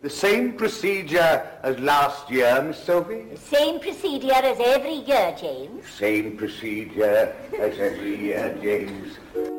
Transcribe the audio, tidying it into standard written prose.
The same procedure as last year, Miss Sophie? The same procedure as every year, James. Same procedure as every year, James.